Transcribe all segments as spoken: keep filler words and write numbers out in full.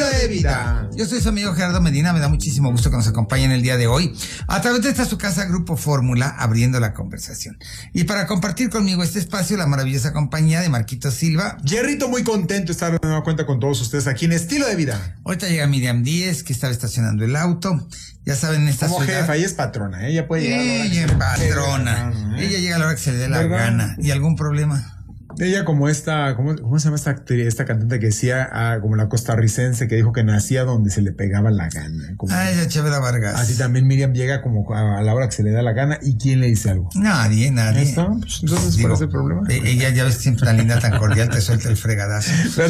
estilo de vida. Yo soy su amigo Gerardo Medina, me da muchísimo gusto que nos acompañen el día de hoy a través de esta su casa Grupo Fórmula, abriendo la conversación. Y para compartir conmigo este espacio, la maravillosa compañía de Marquito Silva. Jerrito, muy contento de estar de nueva cuenta con todos ustedes aquí en Estilo de Vida. Ahorita llega Miriam Díez, que estaba estacionando el auto. Ya saben, esta Como ciudad... jefa, ella es patrona, ella puede llegar a la hora Ella que es patrona. ¿no? Ella llega a la hora que se le dé la ¿verdad? gana. ¿Y algún problema? Ella como esta, ¿cómo, cómo se llama esta actriz, esta cantante que decía, ah, como la costarricense que dijo que nacía donde se le pegaba la gana? Como, Ah, ella Chévere Vargas. así también Miriam llega como a, a la hora que se le da la gana. ¿Y quién le dice algo? Nadie, nadie. ¿Está? Pues entonces, Digo, ¿cuál es el problema? eh, ella ya ves siempre tan linda, tan cordial, te suelta el fregadazo.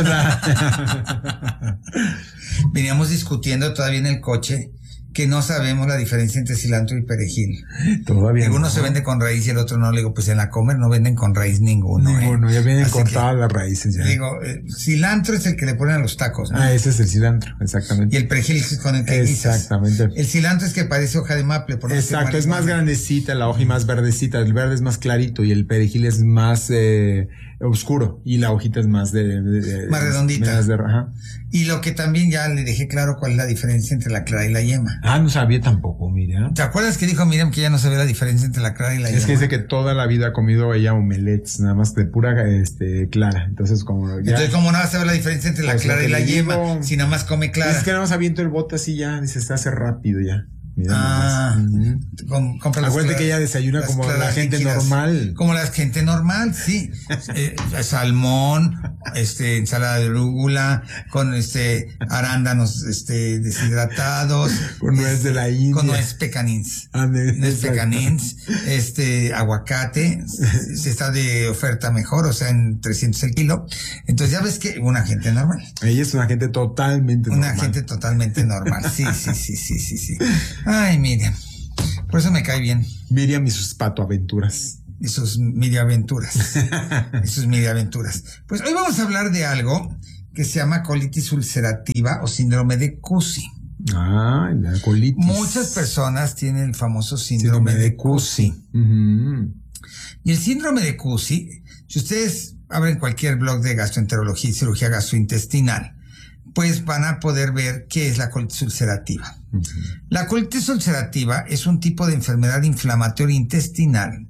¿Verdad? Veníamos discutiendo todavía en el coche que no sabemos la diferencia entre cilantro y perejil. Todavía Uno no. se vende con raíz y el otro no. Le digo, pues en la Comer no venden con raíz ninguno. Ninguno, ¿eh? ya vienen Así cortadas que, las raíces ya. Digo, eh, cilantro es el que le ponen a los tacos, ¿no? Ah, ese es el cilantro, exactamente. Y el perejil es con el que guisas. Exactamente. El cilantro es que parece hoja de maple. Por no decir Exacto, es más marihuana. grandecita la hoja y más verdecita. El verde es más clarito y el perejil es más eh, oscuro y la hojita es más de... de, de Más redondita. Más de, ajá. Y lo que también ya le dejé claro cuál es la diferencia entre la clara y la yema. Ah, no sabía tampoco, mira. ¿Te acuerdas que dijo Miriam que ya no sabía la diferencia entre la clara y la Es yema? que dice que toda la vida ha comido ella omelets, nada más de pura este, clara. Entonces, como ya... Entonces, ¿cómo no va a saber la diferencia entre la Pues clara lo y que la le yema digo. si nada más come clara? Es que nada más aviento el bote así ya, dice, se hace rápido ya. Mira Ah, nomás. Uh-huh. com, compra las Acuérdate claras- que ella desayuna las como la claras gente líquidas. normal. Como la gente normal, sí. eh, salmón, este, ensalada de rúgula, con este, arándanos, este, deshidratados. Con nuez de la India. Con nuez pecanins. Ah, de- Nuez exacto. pecanins, este, aguacate, si está de oferta mejor, o sea, en trescientos el kilo. Entonces ya ves que una gente normal. Ella es una gente totalmente Una normal. gente totalmente normal. Sí, sí, sí, sí, sí, sí. Ay, Miriam. Por eso me cae bien. Miriam y sus patoaventuras. Y sus miriaventuras. Y sus miriaventuras. Pues hoy vamos a hablar de algo que se llama colitis ulcerativa o síndrome de Cusi. Ah, la colitis. Muchas personas tienen el famoso síndrome, Síndrome de de Cusi. Uh-huh. Y el síndrome de Cusi, si ustedes abren cualquier blog de gastroenterología y cirugía gastrointestinal, pues van a poder ver qué es la colitis ulcerativa. Uh-huh. La colitis ulcerativa es un tipo de enfermedad inflamatoria intestinal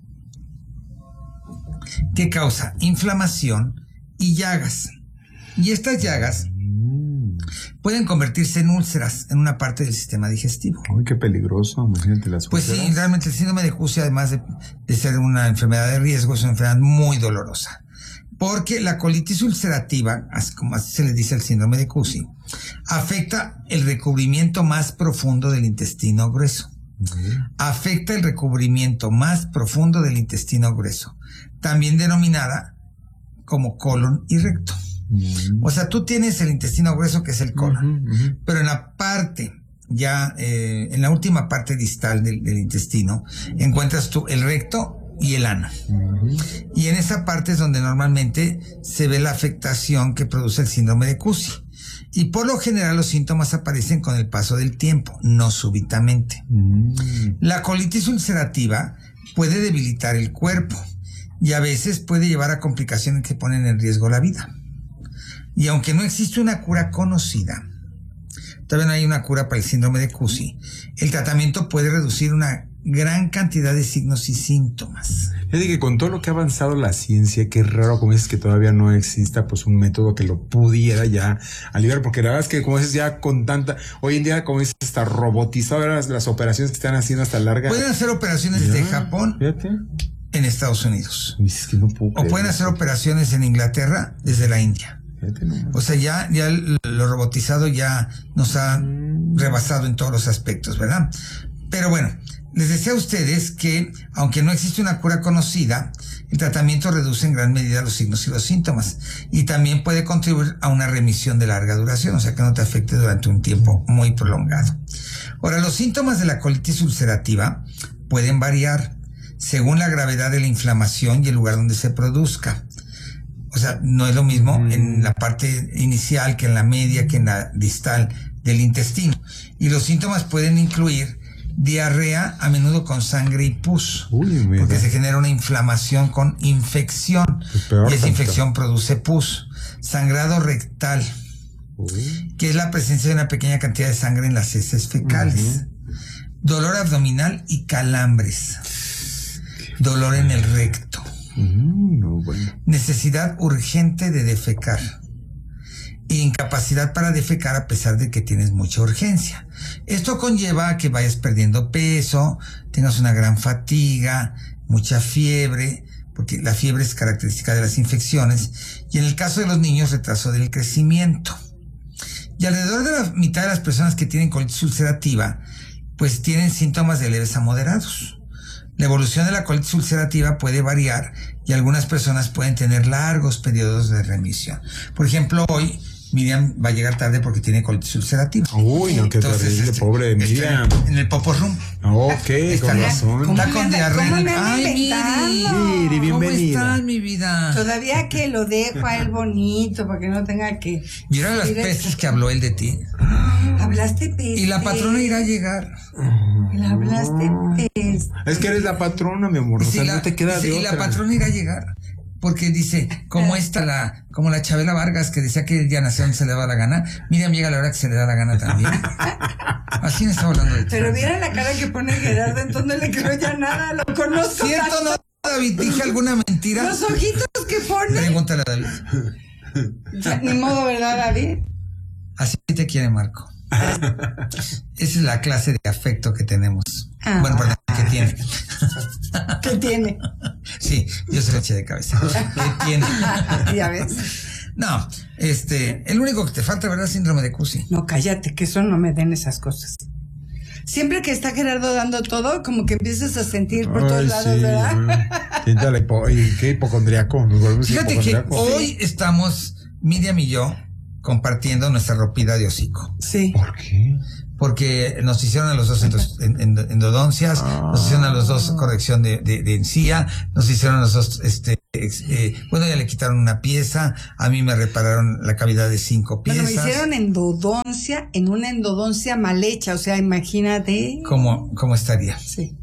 que causa inflamación y llagas. Y estas llagas pueden convertirse en úlceras en una parte del sistema digestivo. Uy, qué peligroso, imagínate las Pues sí, úlceras. realmente el síndrome de Cusi, además de, de ser una enfermedad de riesgo, es una enfermedad muy dolorosa. Porque la colitis ulcerativa, así como así se le dice al síndrome de Cusi, afecta el recubrimiento más profundo del intestino grueso. Uh-huh. Afecta el recubrimiento más profundo del intestino grueso, también denominada como colon y recto. Uh-huh. O sea, tú tienes el intestino grueso, que es el colon, Uh-huh, uh-huh. pero en la parte, ya eh, en la última parte distal del, del intestino, encuentras tú el recto y el ano. Uh-huh. Y en esa parte es donde normalmente se ve la afectación que produce el síndrome de Cusi. Y por lo general los síntomas aparecen con el paso del tiempo, no súbitamente. Uh-huh. La colitis ulcerativa puede debilitar el cuerpo y a veces puede llevar a complicaciones que ponen en riesgo la vida. Y aunque no existe una cura conocida, todavía no hay una cura para el síndrome de Cusi, el tratamiento puede reducir una gran cantidad de signos y síntomas. Fíjate que con todo lo que ha avanzado la ciencia, qué raro como dices que todavía no exista pues un método que lo pudiera ya aliviar, porque la verdad es que como dices ya con tanta, hoy en día como dices está robotizado las, las operaciones que están haciendo hasta larga. Pueden hacer operaciones desde Ya, Japón fíjate. en Estados Unidos. Es que no puedo O creer pueden eso. hacer operaciones en Inglaterra desde la India. Fíjate nomás. O sea, ya, ya lo robotizado ya nos ha rebasado en todos los aspectos, ¿verdad? Pero bueno, les decía a ustedes que, aunque no existe una cura conocida, el tratamiento reduce en gran medida los signos y los síntomas y también puede contribuir a una remisión de larga duración, o sea que no te afecte durante un tiempo muy prolongado. Ahora, los síntomas de la colitis ulcerativa pueden variar según la gravedad de la inflamación y el lugar donde se produzca. O sea, no es lo mismo mm. en la parte inicial que en la media que en la distal del intestino. Y los síntomas pueden incluir diarrea, a menudo con sangre y pus, Uy, porque se genera una inflamación con infección, peor, y esa tanto. infección produce pus, sangrado rectal, uh-huh. que es la presencia de una pequeña cantidad de sangre en las heces fecales, uh-huh. dolor abdominal y calambres, dolor en el recto, uh-huh. no, bueno. necesidad urgente de defecar, incapacidad para defecar a pesar de que tienes mucha urgencia. Esto conlleva a que vayas perdiendo peso, tengas una gran fatiga, mucha fiebre, porque la fiebre es característica de las infecciones, y en el caso de los niños, retraso del crecimiento. Y alrededor de la mitad de las personas que tienen colitis ulcerativa, pues tienen síntomas de leves a moderados. La evolución de la colitis ulcerativa puede variar y algunas personas pueden tener largos periodos de remisión. Por ejemplo, hoy Miriam va a llegar tarde porque tiene colitis ulcerativa. Uy, no, qué terrible, este, pobre de Miriam. En, en el Popo Room. Ok, está, con razón. Está con diarrea. Ay, Miri, Miri, bienvenida. ¿Cómo estás, mi vida? Todavía que lo dejo a él bonito para que no tenga que... Mira las pestes que habló él de ti. Hablaste peste. Y la patrona irá a llegar. Le hablaste peste. Es que eres la patrona, mi amor. O sea, la, no te queda sí, de y otra. la patrona irá a llegar. Porque dice, como esta, la, como la Chabela Vargas, que decía que ya nació donde se le daba la gana, Miriam llega a la hora que se le da la gana también. Así me estaba hablando de ti. Pero mira la cara que pone Gerardo, entonces no le creo ya nada, lo conozco. ¿Cierto tanto. no, David? ¿Dije alguna mentira? Los ojitos que pone. Pregúntale a David. Ya, ni modo, ¿verdad, David? Así te quiere Marco. Esa es la clase de afecto que tenemos. Ah. Bueno, perdón, que tiene. ¿Qué tiene? Sí, yo se lo eché de cabeza. ¿Qué tiene? Ya ves. No, este, el único que te falta, ¿verdad? Síndrome de Cushing. No, cállate, que eso no me den esas cosas. Siempre que está Gerardo dando todo, como que empiezas a sentir por Ay, todos lados, sí, ¿verdad? Siéntale, hipo, y qué hipocondriaco. Nos volvemos Fíjate que hipocondriacos. hoy estamos, Miriam y yo, compartiendo nuestra ropita de hocico. Sí. ¿Por qué? Porque nos hicieron a los dos endos- en- en- endodoncias, ah. nos hicieron a los dos corrección de, de, de encía, nos hicieron a los dos, este, ex, eh, bueno, ya le quitaron una pieza, a mí me repararon la cavidad de cinco piezas. Bueno, me hicieron endodoncia en una endodoncia mal hecha, o sea, imagínate. ¿Cómo, cómo estaría? Sí.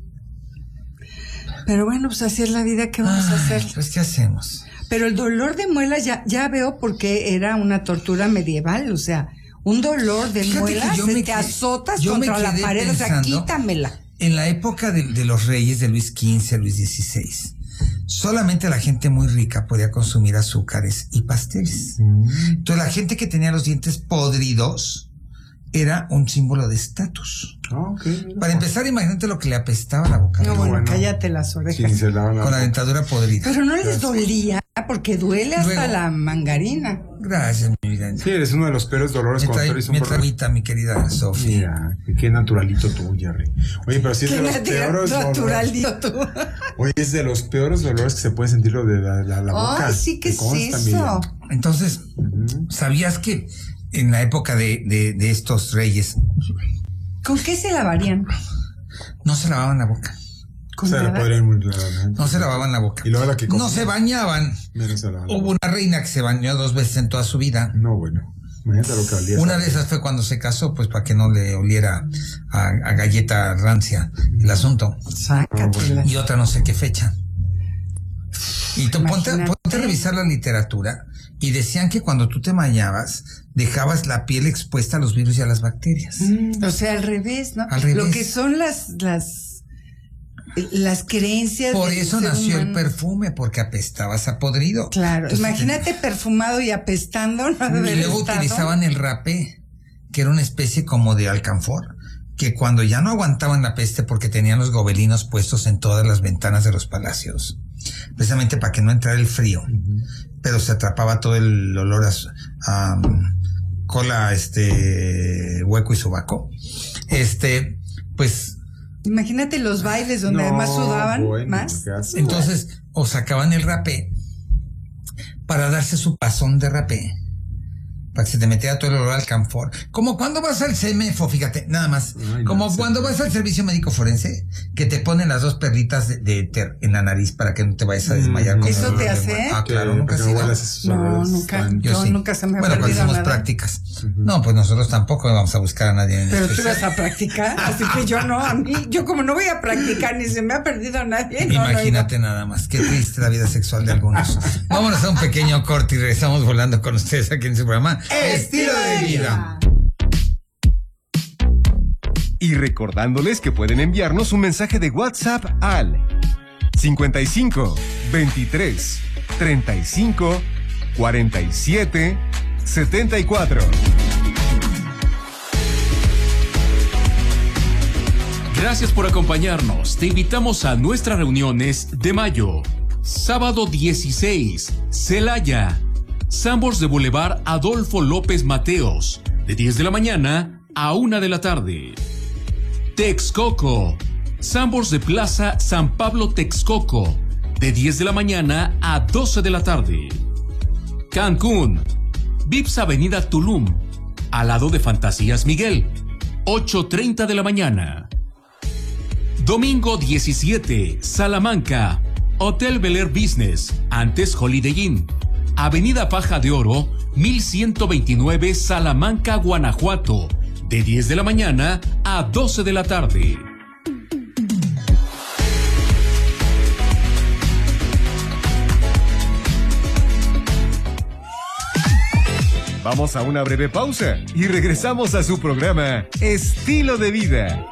Pero bueno, pues así es la vida, ¿qué vamos Ay, a hacer? Pues, ¿qué hacemos? Pero el dolor de muelas ya, ya veo por qué era una tortura medieval, o sea, un dolor de Fíjate muelas, que yo se me te quedé- azotas yo me contra la quedé pared, o sea, pensando- quítamela. En la época de, de los reyes de Luis quince, Luis dieciséis, solamente la gente muy rica podía consumir azúcares y pasteles. Mm. Entonces la gente que tenía los dientes podridos era un símbolo de estatus. Ah, ok. mira. Para empezar, imagínate lo que le apestaba la boca. No, bueno, bueno. cállate las Sí, orejas. se lavan la Con la boca. dentadura podrida. Pero no les dolía, porque duele hasta Luego- la mangarina. Gracias, mi vida. Sí, eres uno de los peores dolores Me cuando trae, eres un me problema. traguita, mi querida Sofía. Mira, qué, qué naturalito tú, Jerry. Oye, pero sí es de Qué los nat- peores dolores. naturalito tú. Oye, es de los peores dolores que se puede sentir lo de la, la, la boca. Ay, sí, ¿qué ¿Te es consta, eso? Miriam? Entonces, Ujú. ¿sabías que en la época de, de, de estos reyes ¿Con qué se lavarían? no se lavaban la boca? ¿Con Se la nada? podrían muy claramente. No se lavaban la boca. Y luego la que No comía. se bañaban. Menos se lavaban la Hubo una reina que se bañó dos veces en toda su vida. No, bueno. Imagínate lo que valía. Una esa- de esas fue cuando se casó, pues para que no le oliera a, a galleta rancia el asunto. Sácatela. Y otra no sé qué fecha. Y tú ponte, Imagínate. ponte a revisar la literatura y decían que cuando tú te bañabas dejabas la piel expuesta a los virus y a las bacterias. O sea, al revés, ¿no? Al revés. Lo que son las, las, las creencias. Por del eso ser nació el humano. perfume, porque apestabas a podrido. Claro, Entonces, imagínate perfumado y apestando. ¿no? De Y haber luego estado. utilizaban el rapé, que era una especie como de alcanfor, que cuando ya no aguantaban la peste porque tenían los gobelinos puestos en todas las ventanas de los palacios, precisamente para que no entrara el frío, pero se atrapaba todo el olor a, a um, cola, este, hueco y sobaco. Este, pues, Imagínate los bailes donde No, además sudaban bueno, más. qué asco. entonces, o sacaban el rapé para darse su pasón de rapé, para que se te metiera todo el olor al alcanfor. Como cuando vas al CEMEFO, fíjate, nada más. Ay, no, Como sí, cuando sí. vas al servicio médico forense, que te ponen las dos perlitas de, de éter en la nariz para que no te vayas a desmayar. Mm. con ¿Eso el te olor de hace? muerte. Ah, claro, Que- nunca que has no ido. huelas esos No, olores nunca. tan- Yo Yo sí. nunca se me ha bueno, cuando perdido hacemos nada. prácticas. No, pues nosotros tampoco vamos a buscar a nadie en Pero tú especial. vas a practicar, así que yo no, a mí, yo como no voy a practicar ni se me ha perdido nadie. no, no, Imagínate nada más, qué triste la vida sexual de algunos. Vámonos a un pequeño corte y regresamos volando con ustedes aquí en su programa estilo de vida. Y recordándoles que pueden enviarnos un mensaje de WhatsApp al cincuenta y cinco, veintitrés, treinta y cinco, cuarenta y siete, setenta y cuatro. Gracias por acompañarnos. Te invitamos a nuestras reuniones de mayo. Sábado dieciséis, Celaya. Sambors de Boulevard Adolfo López Mateos, de diez de la mañana a una de la tarde. Texcoco. Sambors de Plaza San Pablo Texcoco, de diez de la mañana a doce de la tarde. Cancún. Vips Avenida Tulum, al lado de Fantasías Miguel, ocho treinta de la mañana. Domingo diecisiete, Salamanca. Hotel Bel Air Business, antes Holiday Inn, Avenida Paja de Oro, mil ciento veintinueve, Salamanca, Guanajuato, de diez de la mañana a doce de la tarde. Vamos a una breve pausa y regresamos a su programa Estilo de Vida.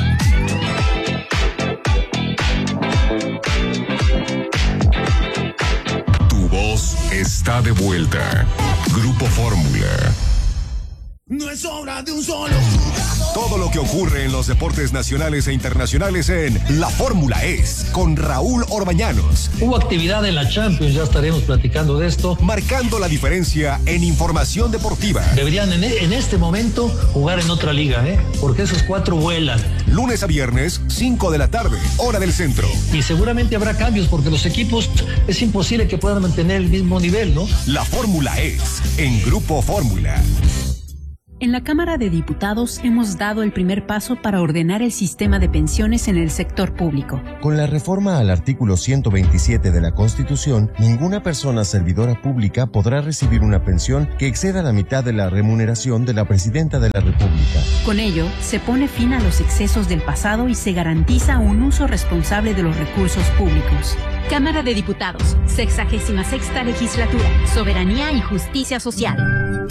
Tu voz está de vuelta. Grupo Fórmula. No es obra de un solo. Todo lo que ocurre en los deportes nacionales e internacionales en La Fórmula Es, con Raúl Orbañanos. Hubo actividad en la Champions, ya estaremos platicando de esto. Marcando la diferencia en información deportiva. Deberían en, en este momento jugar en otra liga, ¿eh? Porque esos cuatro vuelan. Lunes a viernes, cinco de la tarde, hora del centro. Y seguramente habrá cambios porque los equipos es imposible que puedan mantener el mismo nivel, ¿no? La Fórmula Es, en Grupo Fórmula. En la Cámara de Diputados hemos dado el primer paso para ordenar el sistema de pensiones en el sector público. Con la reforma al artículo ciento veintisiete de la Constitución, ninguna persona servidora pública podrá recibir una pensión que exceda la mitad de la remuneración de la Presidenta de la República. Con ello, se pone fin a los excesos del pasado y se garantiza un uso responsable de los recursos públicos. Cámara de Diputados, sexagésima sexta legislatura, Soberanía y Justicia Social.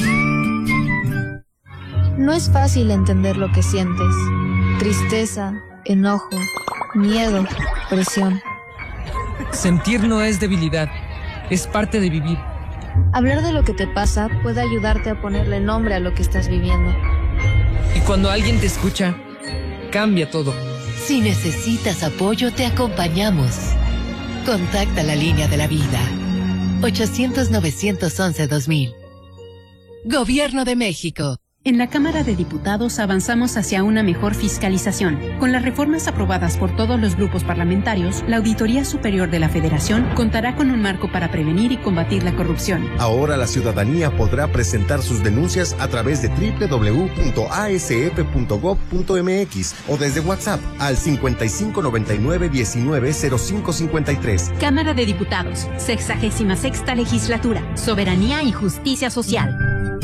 No es fácil entender lo que sientes. Tristeza, enojo, miedo, presión. Sentir no es debilidad, es parte de vivir. Hablar de lo que te pasa puede ayudarte a ponerle nombre a lo que estás viviendo. Y cuando alguien te escucha, cambia todo. Si necesitas apoyo, te acompañamos. Contacta la línea de la vida. ochocientos, novecientos once, dos mil. Gobierno de México. En la Cámara de Diputados avanzamos hacia una mejor fiscalización. Con las reformas aprobadas por todos los grupos parlamentarios, la Auditoría Superior de la Federación contará con un marco para prevenir y combatir la corrupción. Ahora la ciudadanía podrá presentar sus denuncias a través de doble u doble u doble u punto a s f punto gob punto m x o desde WhatsApp al cincuenta y cinco noventa y nueve diecinueve cero cinco cincuenta y tres. Cámara de Diputados, sexagésima sexta legislatura, Soberanía y Justicia Social.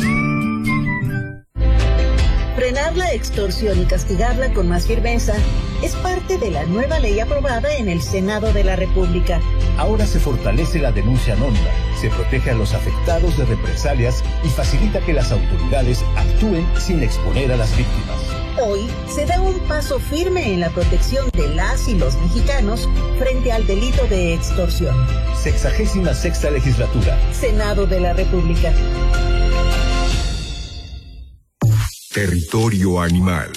Frenar la extorsión y castigarla con más firmeza es parte de la nueva ley aprobada en el Senado de la República. Ahora se fortalece la denuncia anónima, se protege a los afectados de represalias y facilita que las autoridades actúen sin exponer a las víctimas. Hoy se da un paso firme en la protección de las y los mexicanos frente al delito de extorsión. Sexagésima sexta legislatura. Senado de la República. Territorio animal.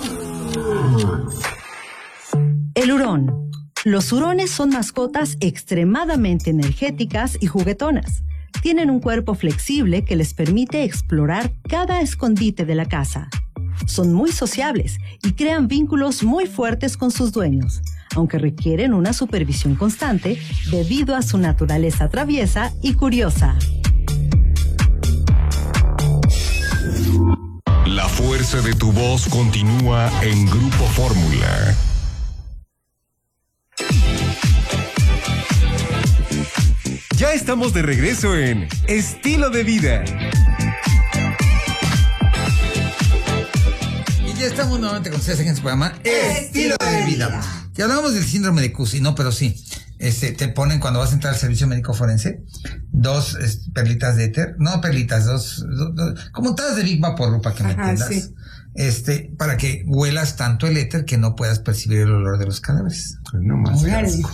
El hurón. Los hurones son mascotas extremadamente energéticas y juguetonas. Tienen un cuerpo flexible que les permite explorar cada escondite de la casa. Son muy sociables y crean vínculos muy fuertes con sus dueños, aunque requieren una supervisión constante debido a su naturaleza traviesa y curiosa. La fuerza de tu voz continúa en Grupo Fórmula. Ya estamos de regreso en Estilo de Vida. Y ya estamos nuevamente con ustedes en este programa Estilo de Vida. Ya hablábamos del síndrome de Cushing, ¿no? Pero sí. Este, te ponen cuando vas a entrar al servicio médico forense, dos es, perlitas de éter, no perlitas, dos, dos, dos como tadas de Big Vaporub, para que me Ajá, entiendas. sí. Este, para que huelas tanto el éter que no puedas percibir el olor de los cadáveres. No más.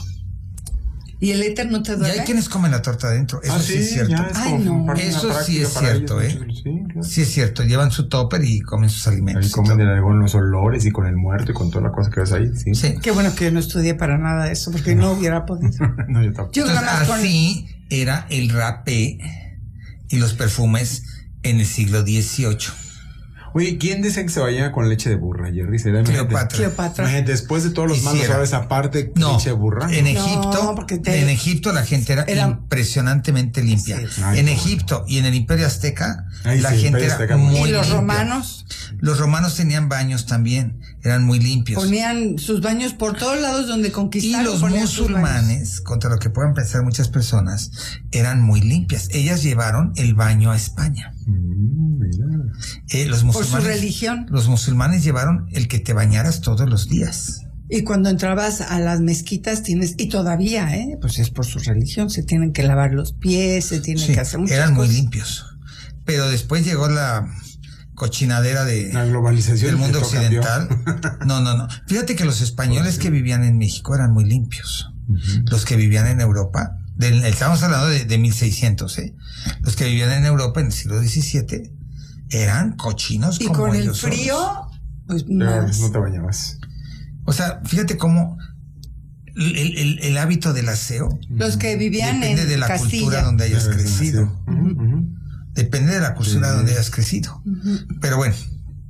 ¿Y el éter no te duele? Y hay quienes comen la torta adentro, eso Ah, sí, sí, es cierto. ya es Ay, como no. parte de una Eso sí práctica es para cierto, ellos, ¿eh? muchos- sí, claro. Sí es cierto, llevan su topper y comen sus alimentos. Ahí y comen todo. de con los olores y con el muerto y con toda la cosa que ves ahí, sí. Sí. Qué bueno que yo no estudié para nada eso, porque no hubiera podido. No, yo tampoco. Yo Entonces, nada más con- así era el rapé y los perfumes en el siglo dieciocho. Oye, ¿quién dice que se bañaba con leche de burra, Jerry? ¿Será Cleopatra. Cleopatra. Después de todos los malos Hiciera. sabes aparte No, leche de burra. en No, Egipto, porque te- en Egipto la gente era, Era- impresionantemente limpia. Sí. Ay, en qué Egipto y en el Imperio Azteca Ay, la sí, gente Imperio era Azteca, muy ¿Y los limpia. romanos? Los romanos tenían baños también, eran muy limpios. Ponían sus baños por todos lados donde Y conquistaron. los ponían sus baños. musulmanes, contra lo que puedan pensar muchas personas, eran muy limpias. Ellas llevaron el baño a España. Mm, mira. Eh, los Por su musulmanes, religión. Los musulmanes llevaron el que te bañaras todos los días. Y cuando entrabas a las mezquitas tienes, y todavía, ¿eh? Pues es por su religión, se tienen que lavar los pies, se tienen Sí, que hacer muchas eran muy cosas. limpios. Pero después llegó la cochinadera de La globalización del mundo todo cambió. occidental. No, no, no. Fíjate que los españoles que vivían en México eran muy limpios. Los que vivían en Europa, del- estamos hablando de, de mil seiscientos, ¿eh? Los que vivían en Europa en el siglo diecisiete eran cochinos Y como con el ellos frío, solos. pues Pero más. no te bañabas. O sea, fíjate cómo el, el- el hábito del aseo Los que vivían depende en de la Castilla. cultura donde hayas Debe ser crecido. así. Ujú, ujú. Depende de la cultura Sí. donde hayas crecido. Ujú. Pero bueno,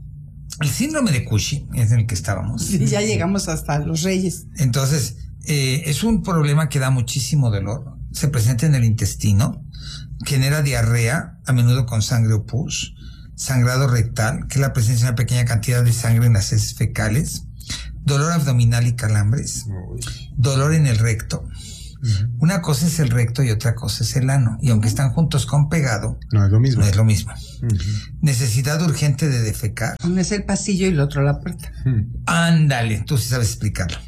el síndrome de Cushing es en el que estábamos. Sí, ya llegamos hasta los reyes. Entonces, eh, es un problema que da muchísimo dolor. Se presenta en el intestino, genera diarrea, a menudo con sangre o pus, sangrado rectal, que es la presencia de una pequeña cantidad de sangre en las heces fecales, dolor abdominal y calambres, Uy. dolor en el recto. Una cosa es el recto y otra cosa es el ano. Y aunque están juntos con pegado, No es lo mismo. no es lo mismo. Ujú. Necesidad urgente de defecar. Uno es el pasillo y el otro la puerta. Ándale, tú sí sabes explicarlo.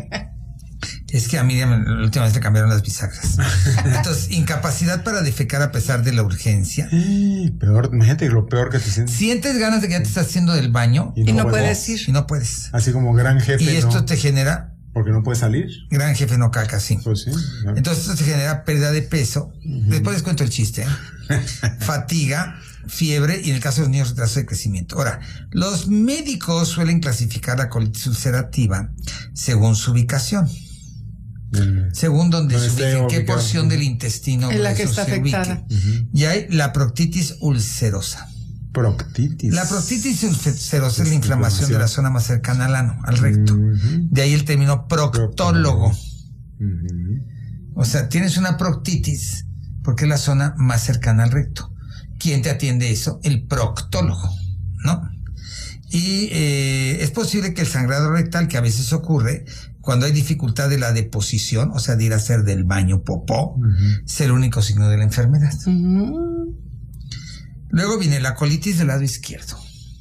Es que a Miriam la última vez le cambiaron las bisagras. Entonces, incapacidad para defecar a pesar de la urgencia. Peor, imagínate lo peor que te sientes. Sientes ganas de que ya te estás haciendo del baño Y no puedes. puedes ir. y no puedes. Así como gran jefe. Y esto ¿no? te genera, Porque no puedes salir. gran jefe no caca, sí. Pues sí. ¿no? Entonces esto te genera pérdida de peso. Después les cuento el chiste. ¿eh? Fatiga, fiebre y en el caso de los niños retraso de crecimiento. Ahora, los médicos suelen clasificar la colitis ulcerativa según su ubicación. Mm. Según donde Donde se esté ubique, qué ubicado. porción del intestino En la que grueso está se ubique. afectada. Y hay la proctitis ulcerosa. Proctitis. La proctitis ulcerosa es la inflamación de la zona más cercana al ano, al recto. Ujú. De ahí el término proctólogo. Ujú. O sea, tienes una proctitis porque es la zona más cercana al recto. ¿Quién te atiende eso? El proctólogo, ¿no? Y eh, es posible que el sangrado rectal, que a veces ocurre cuando hay dificultad de la deposición, o sea, de ir a hacer del baño popó, Ujú. sea el único signo de la enfermedad. Ujú. Luego viene la colitis del lado izquierdo.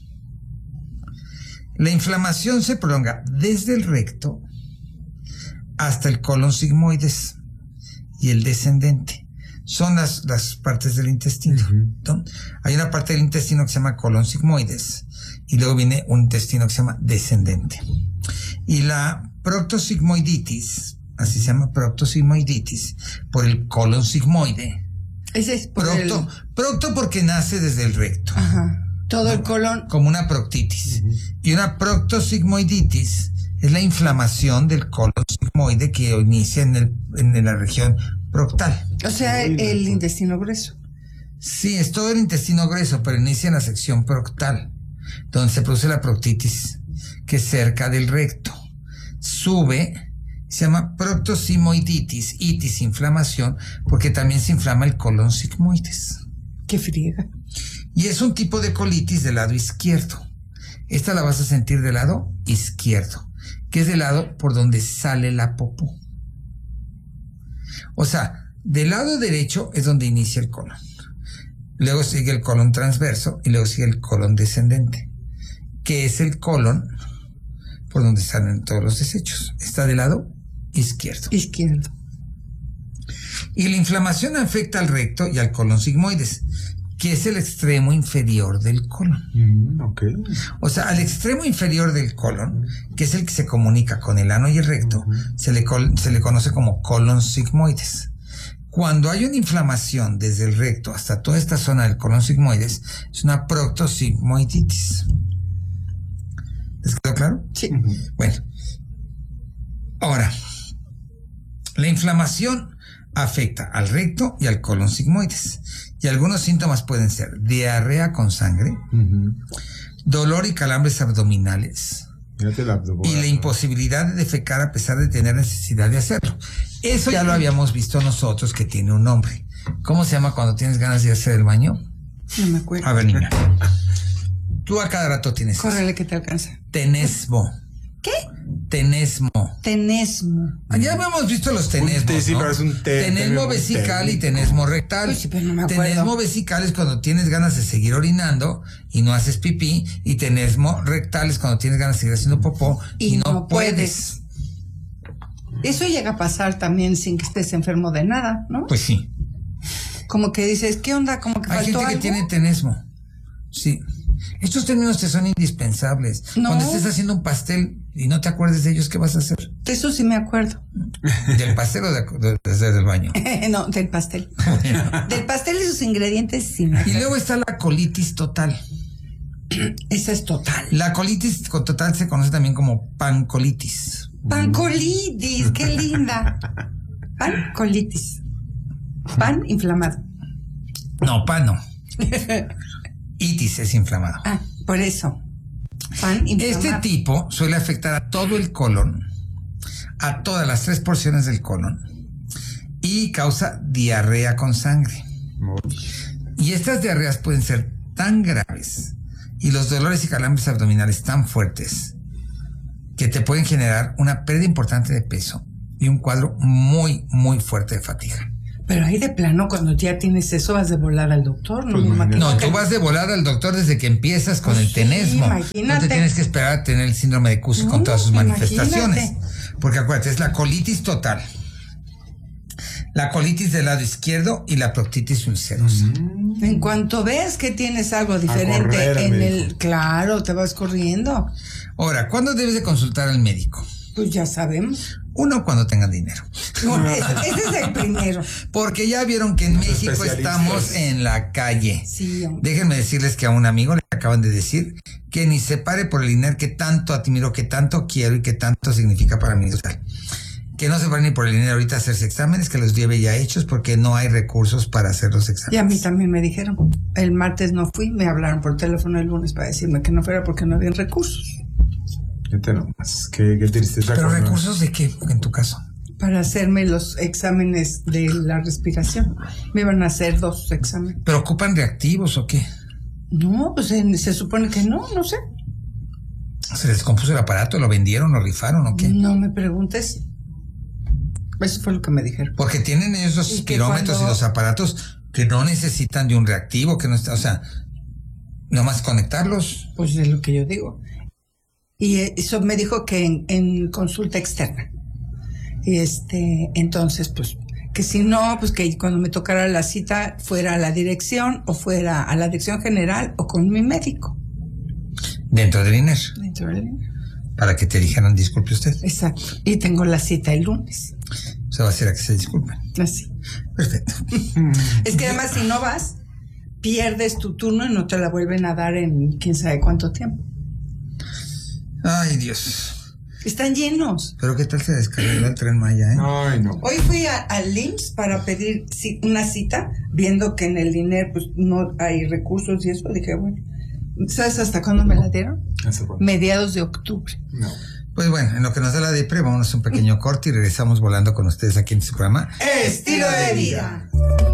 La inflamación se prolonga desde el recto hasta el colon sigmoides y el descendente. Son las, las partes del intestino, Ujú. ¿no? Hay una parte del intestino que se llama colon sigmoides y luego viene un intestino que se llama descendente. Y la proctosigmoiditis, así se llama proctosigmoiditis, por el colon sigmoide. Ese es por Procto, el... procto porque nace desde el recto, Ajá. Todo el colon. como una proctitis. Y una proctosigmoiditis es la inflamación del colon sigmoide que inicia en, el, en la región proctal. O sea, el, el intestino grueso. Sí, es todo el intestino grueso, pero inicia en la sección proctal, donde se produce la proctitis, que es cerca del recto. Sube, se llama proctosigmoiditis, itis, inflamación, porque también se inflama el colon sigmoides. Qué friega. Y es un tipo de colitis del lado izquierdo. Esta la vas a sentir del lado izquierdo, que es del lado por donde sale la popó. O sea, del lado derecho es donde inicia el colon. Luego sigue el colon transverso y luego sigue el colon descendente, que es el colon por donde salen todos los desechos. Está del lado izquierdo. Izquierdo. Y la inflamación afecta al recto y al colon sigmoides, que es el extremo inferior del colon. Mm, okay. O sea, al extremo inferior del colon, que es el que se comunica con el ano y el recto, uh-huh. se, le se le conoce como colon sigmoides. Cuando hay una inflamación desde el recto hasta toda esta zona del colon sigmoides, es una proctosigmoiditis. ¿Les quedó claro? Sí. Bueno. Ahora, la inflamación afecta al recto y al colon sigmoides. Y algunos síntomas pueden ser diarrea con sangre, uh-huh. dolor y calambres abdominales, y la imposibilidad de defecar a pesar de tener necesidad de hacerlo. Eso ya lo habíamos visto nosotros, que tiene un nombre. ¿Cómo se llama cuando tienes ganas de hacer el baño? No me acuerdo. A ver, niña. Tú a cada rato tienes Córrele que te alcanza. tenesmo. ¿Qué? Tenesmo. Tenesmo. Ya habíamos visto los tenesmos, un sí, ¿no? pero es un te, tenesmo vesical y tenesmo rectal. Pues sí, pero no me acuerdo. Tenesmo vesical es cuando tienes ganas de seguir orinando y no haces pipí, y tenesmo rectal es cuando tienes ganas de seguir haciendo popó y, y no, no puedes. puedes. Eso llega a pasar también sin que estés enfermo de nada, ¿no? Pues sí. Como que dices, ¿qué onda? Como que hay faltó gente algo. que tiene tenesmo. Sí. Estos términos te son indispensables. No. Cuando estés haciendo un pastel y no te acuerdes de ellos, ¿qué vas a hacer? De eso sí me acuerdo. ¿Del pastel o de, de, de, del baño? No, del pastel. Del pastel y sus ingredientes sí me acuerdo. Y luego está la colitis total. Esa es total. La colitis total se conoce también como pancolitis. Pancolitis, qué linda. Pancolitis. Pan inflamado. No, pan no. Itis es inflamado. Ah, por eso. Pan inflamado. Este tipo suele afectar a todo el colon, a todas las tres porciones del colon, y causa diarrea con sangre. Y estas diarreas pueden ser tan graves y los dolores y calambres abdominales tan fuertes que te pueden generar una pérdida importante de peso y un cuadro muy, muy fuerte de fatiga. Pero ahí de plano, cuando ya tienes eso, vas de volar al doctor, ¿no? Pues me imagino. No, tú vas de volada al doctor desde que empiezas con pues el tenesmo. Sí, imagínate. No te tienes que esperar a tener el síndrome de Cushing no, con todas sus manifestaciones. Imagínate. Porque acuérdate, es la colitis total, la colitis del lado izquierdo y la proctitis ulcerosa. Mm. En cuanto ves que tienes algo diferente correr, en médico. el... Claro, te vas corriendo. Ahora, ¿cuándo debes de consultar al médico? Pues ya sabemos. Uno, cuando tengan dinero. No, ese, ese es el primero. Porque ya vieron que en Los México estamos en la calle. Sí, hombre. Déjenme decirles que a un amigo le acaban de decir que ni se pare por el dinero que tanto admiro, que tanto quiero y que tanto significa para mí. Que no se pare ni por el dinero ahorita a hacerse exámenes, que los lleve ya hechos porque no hay recursos para hacer los exámenes. Y a mí también me dijeron. El martes no fui, me hablaron por teléfono el lunes para decirme que no fuera porque no habían recursos. Nomás. Qué, qué tristeza. ¿Pero recursos de qué, en tu caso? Para hacerme los exámenes de la respiración. Me iban a hacer dos exámenes. ¿Pero ocupan reactivos o qué? No, pues se, se supone que no, no sé. ¿Se les descompuso el aparato? ¿Lo vendieron? ¿Lo rifaron o qué? No me preguntes. Eso fue lo que me dijeron. Porque tienen ellos los pirómetros cuando... y los aparatos que no necesitan de un reactivo, que no está, o sea, nomás conectarlos. Pues es lo que yo digo. Y eso me dijo que en, en consulta externa. Y este, entonces, pues, que si no, pues que cuando me tocara la cita fuera a la dirección o fuera a la dirección general o con mi médico. Dentro del I N E R. Dentro del I N E R. Para que te dijeran, disculpe usted. Exacto. Y tengo la cita el lunes. O sea, va a ser a que se disculpen. Así. Perfecto. Es que además si no vas, pierdes tu turno y no te la vuelven a dar en quién sabe cuánto tiempo. Ay, Dios. Están llenos. Pero qué tal se descargó el Tren Maya, ¿eh? Ay, no. Hoy fui al I M S S para pedir una cita, viendo que en el I N E R pues no hay recursos y eso. Dije, bueno, ¿sabes hasta cuándo me la dieron? ¿Hasta cuándo? Mediados de octubre. No. Pues bueno, en lo que nos da la depre, vámonos a un pequeño corte y regresamos volando con ustedes aquí en su programa Estilo de Vida.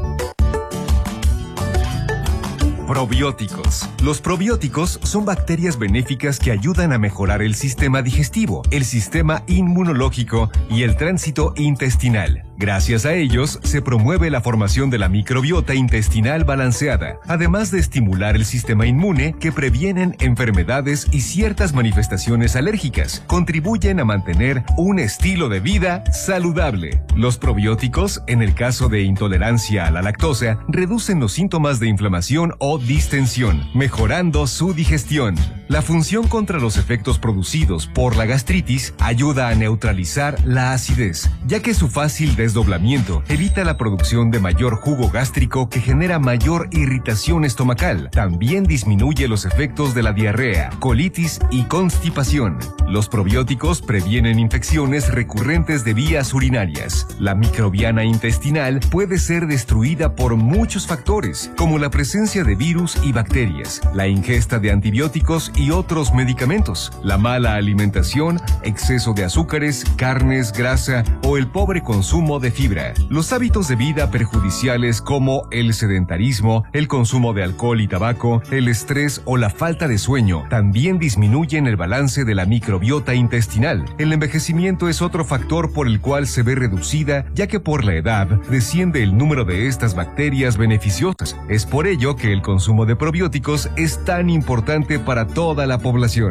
Probióticos. Los probióticos son bacterias benéficas que ayudan a mejorar el sistema digestivo, el sistema inmunológico y el tránsito intestinal. Gracias a ellos, se promueve la formación de la microbiota intestinal balanceada, además de estimular el sistema inmune que previenen enfermedades y ciertas manifestaciones alérgicas. Contribuyen a mantener un estilo de vida saludable. Los probióticos, en el caso de intolerancia a la lactosa, reducen los síntomas de inflamación o distensión, mejorando su digestión. La función contra los efectos producidos por la gastritis ayuda a neutralizar la acidez, ya que su fácil desdoblamiento evita la producción de mayor jugo gástrico que genera mayor irritación estomacal. También disminuye los efectos de la diarrea, colitis y constipación. Los probióticos previenen infecciones recurrentes de vías urinarias. La microbiana intestinal puede ser destruida por muchos factores, como la presencia de virus y bacterias, la ingesta de antibióticos y otros medicamentos, la mala alimentación, exceso de azúcares, carnes, grasa o el pobre consumo de fibra. Los hábitos de vida perjudiciales como el sedentarismo, el consumo de alcohol y tabaco, el estrés o la falta de sueño también disminuyen el balance de la microbiota intestinal. El envejecimiento es otro factor por el cual se ve reducida, ya que por la edad desciende el número de estas bacterias beneficiosas. Es por ello que el consumo de probióticos es tan importante para toda la población.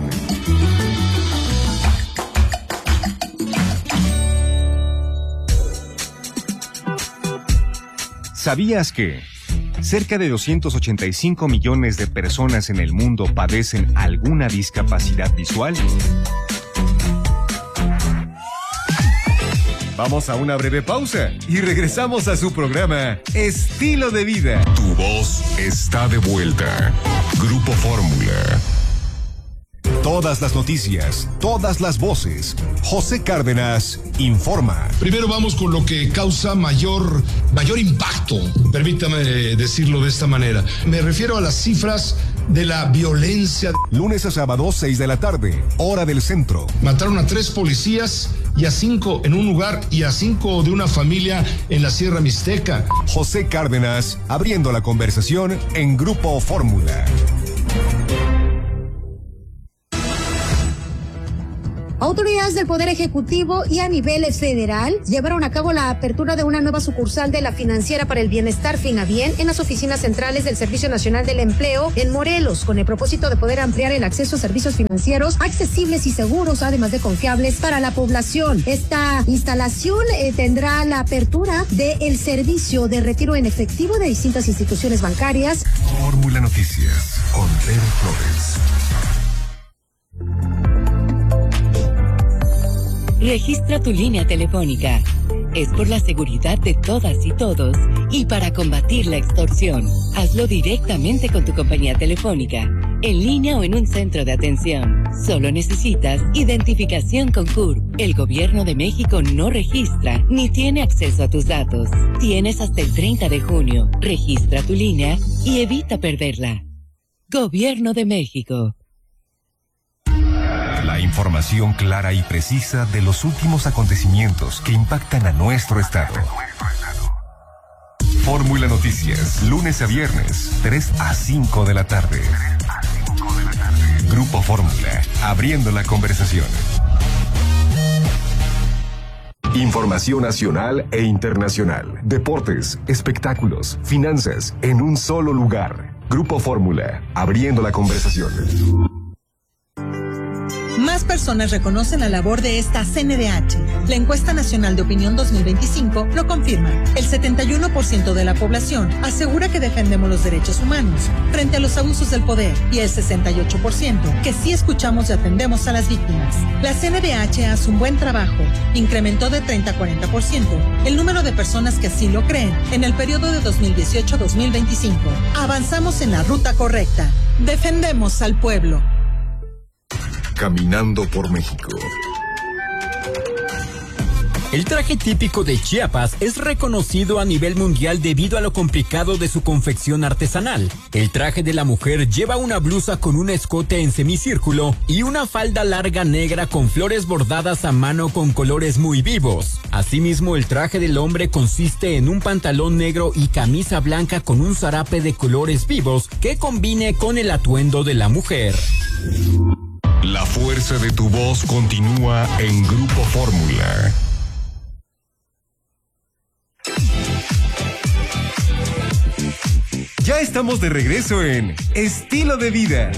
¿Sabías que cerca de doscientos ochenta y cinco millones de personas en el mundo padecen alguna discapacidad visual? Vamos a una breve pausa y regresamos a su programa Estilo de Vida. Tu voz está de vuelta. Grupo Fórmula. Todas las noticias, todas las voces. José Cárdenas informa. Primero vamos con lo que causa mayor, mayor impacto, permítame decirlo de esta manera. Me refiero a las cifras de la violencia. Lunes a sábado, seis de la tarde, hora del centro. Mataron a tres policías y a cinco en un lugar y a cinco de una familia en la Sierra Mixteca. José Cárdenas, abriendo la conversación en Grupo Fórmula. Autoridades del Poder Ejecutivo y a nivel federal llevaron a cabo la apertura de una nueva sucursal de la Financiera para el Bienestar Finabien en las oficinas centrales del Servicio Nacional del Empleo en Morelos, con el propósito de poder ampliar el acceso a servicios financieros accesibles y seguros, además de confiables para la población. Esta instalación eh, tendrá la apertura del servicio de retiro en efectivo de distintas instituciones bancarias. Fórmula Noticias con Tere Flores. Registra tu línea telefónica. Es por la seguridad de todas y todos y para combatir la extorsión. Hazlo directamente con tu compañía telefónica, en línea o en un centro de atención. Solo necesitas identificación con C U R P. El Gobierno de México no registra ni tiene acceso a tus datos. Tienes hasta el treinta de junio. Registra tu línea y evita perderla. Gobierno de México. La información clara y precisa de los últimos acontecimientos que impactan a nuestro estado. Fórmula Noticias, lunes a viernes, tres a cinco de la tarde. Grupo Fórmula, abriendo la conversación. Información nacional e internacional, deportes, espectáculos, finanzas, en un solo lugar. Grupo Fórmula, abriendo la conversación. Más personas reconocen la labor de esta C N D H. La encuesta nacional de opinión dos mil veinticinco lo confirma. El setenta y uno por ciento de la población asegura que defendemos los derechos humanos frente a los abusos del poder y el sesenta y ocho por ciento que sí escuchamos y atendemos a las víctimas. La C N D H hace un buen trabajo. Incrementó de treinta a cuarenta por ciento el número de personas que así lo creen en el periodo de dos mil dieciocho a dos mil veinticinco. Avanzamos en la ruta correcta. Defendemos al pueblo. Caminando por México. El traje típico de Chiapas es reconocido a nivel mundial debido a lo complicado de su confección artesanal. El traje de la mujer lleva una blusa con un escote en semicírculo y una falda larga negra con flores bordadas a mano con colores muy vivos. Asimismo, el traje del hombre consiste en un pantalón negro y camisa blanca con un zarape de colores vivos que combine con el atuendo de la mujer. La fuerza de tu voz continúa en Grupo Fórmula. Ya estamos de regreso en Estilo de Vida.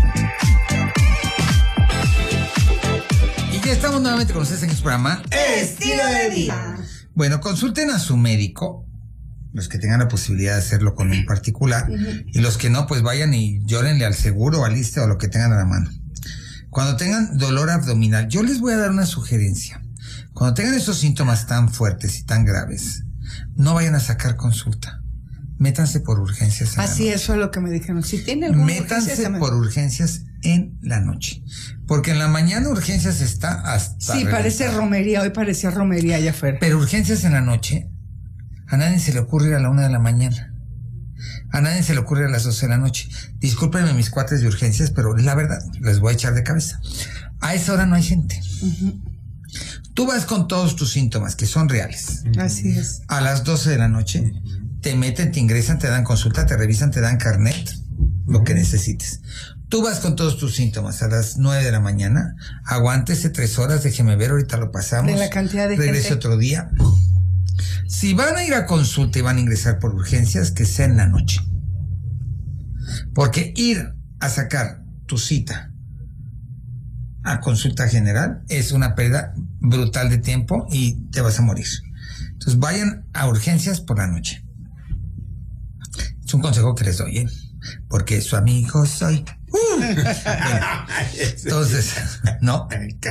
Y ya estamos nuevamente con ustedes en este programa Estilo de Vida. Bueno, consulten a su médico, los que tengan la posibilidad de hacerlo con un particular, uh-huh. y los que no, pues vayan y llórenle al seguro o al ISSSTE o lo que tengan a la mano. Cuando tengan dolor abdominal, yo les voy a dar una sugerencia. Cuando tengan esos síntomas tan fuertes y tan graves, no vayan a sacar consulta. Métanse por urgencias en Así la noche. Eso es lo que me dijeron. Si tiene alguna Métanse urgencia, por urgencias en la noche. Porque en la mañana urgencias está hasta... Sí, reventar. parece romería. Hoy parecía romería allá afuera. Pero urgencias en la noche, a nadie se le ocurre ir a la una de la mañana. A nadie se le ocurre a las doce de la noche. Discúlpenme mis cuates de urgencias, pero la verdad, les voy a echar de cabeza. A esa hora no hay gente. Uh-huh. Tú vas con todos tus síntomas, que son reales. Así es. A las doce de la noche, te meten, te ingresan, te dan consulta, te revisan, te dan carnet, lo que necesites. Tú vas con todos tus síntomas a las nueve de la mañana, aguántese tres horas, déjeme ver, ahorita lo pasamos. De la cantidad de Regrese gente. otro día. Si van a ir a consulta y van a ingresar por urgencias, que sea en la noche. Porque ir a sacar tu cita a consulta general es una pérdida brutal de tiempo y te vas a morir. Entonces vayan a urgencias por la noche. Es un consejo que les doy, ¿eh? Porque su amigo soy. Uh. Bueno, entonces, no.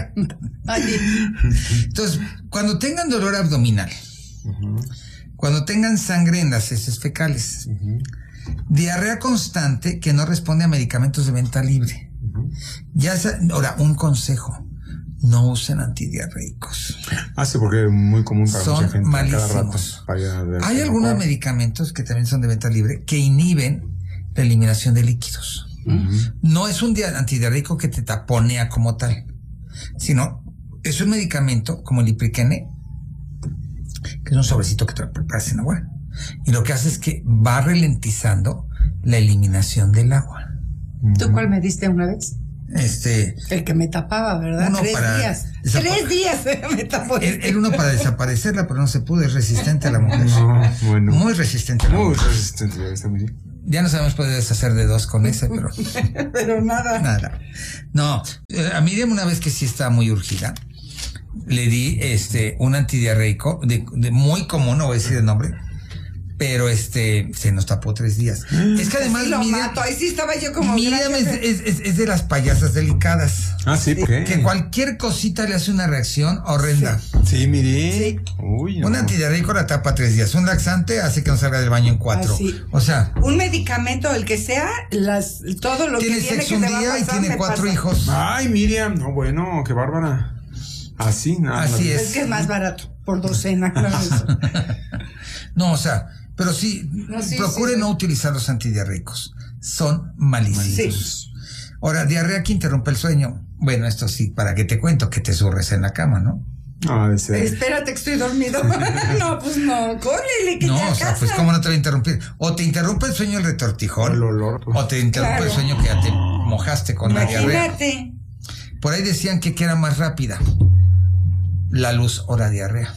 Entonces, cuando tengan dolor abdominal, uh-huh. cuando tengan sangre en las heces fecales, uh-huh. diarrea constante que no responde a medicamentos de venta libre. Uh-huh. Ya sea, ahora, un consejo. No usen antidiarreicos. Ah, sí, porque es muy común para son mucha gente. Malísimos. Cada rato Hay algunos mejor. medicamentos que también son de venta libre que inhiben la eliminación de líquidos. Uh-huh. No es un antidiarreico que te taponea como tal, sino es un medicamento como el ipriquene, que es un sobrecito que te preparas en agua. Y lo que hace es que va ralentizando la eliminación del agua. Uh-huh. ¿Tú cuál me diste una vez? Este, el que me tapaba, ¿verdad? Uno Tres para días. Desapa- Tres días me tapó. Era el uno para desaparecerla, pero no se pudo. Es resistente a la mujer. No, bueno. Muy resistente a la Muy mujer. resistente, ya está muy bien. Ya nos habíamos podido deshacer de dos con ese, pero... pero nada. Nada. No, eh, a Miriam una vez que sí estaba muy urgida, le di este un antidiarreico de, de muy común, no voy a decir el nombre, pero este se nos tapó tres días. Es que además sí lo Miriam, mato. Ahí sí estaba yo como Miriam es, es, es, es de las payasas delicadas. Ah, sí, ¿por qué? Que cualquier cosita le hace una reacción horrenda. Sí, sí Miriam. Sí. Uy, no. Un antidiarreico la tapa tres días. Un laxante hace que no salga del baño en cuatro. Ah, sí. O sea, un medicamento, el que sea, las todo lo que tiene sexo que un te va a día pasar, y tiene cuatro pasa. hijos. Ay, Miriam, no, bueno, qué bárbara. Así, nada. Así es. Es que es más barato por docena, claro. No, o sea, pero sí, no, sí procure sí, no sí. utilizar los antidiarreicos. Son malísimos. Sí. Ahora, diarrea que interrumpe el sueño. Bueno, esto sí, para que te cuento que te surres en la cama, ¿no? Ah, sí. Espérate que estoy dormido. No, pues no, córrele, que no, te o sea, pues cómo no te va a interrumpir. O te interrumpe el sueño el retortijón. El olor. Pues. O te interrumpe claro. el sueño que ya te mojaste con Imagínate. la diarrea. Por ahí decían que, que era más rápida. La luz o la diarrea.